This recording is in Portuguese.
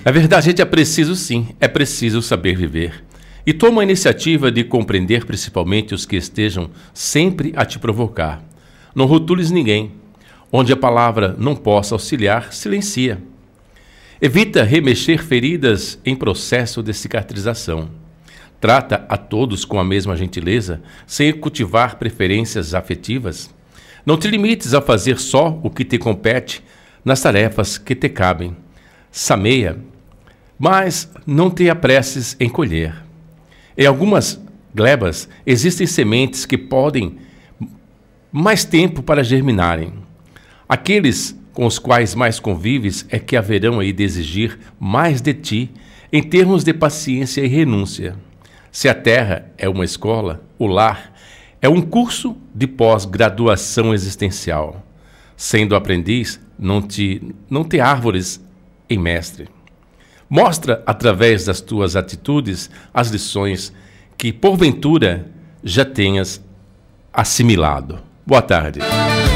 Na verdade, é preciso sim, é preciso saber viver. E toma a iniciativa de compreender principalmente os que estejam sempre a te provocar. Não rotules ninguém. Onde a palavra não possa auxiliar, silencia. Evita remexer feridas em processo de cicatrização. Trata a todos com a mesma gentileza, sem cultivar preferências afetivas. Não te limites a fazer só o que te compete nas tarefas que te cabem. Sameia, mas não te apresses em colher. Em algumas glebas existem sementes que podem mais tempo para germinarem. Aqueles com os quais mais convives é que haverão aí de exigir mais de ti em termos de paciência e renúncia. Se a terra é uma escola, o lar é um curso de pós-graduação existencial. Sendo aprendiz, não te árvores em mestre. Mostra, através das tuas atitudes, as lições que, porventura, já tenhas assimilado. Boa tarde.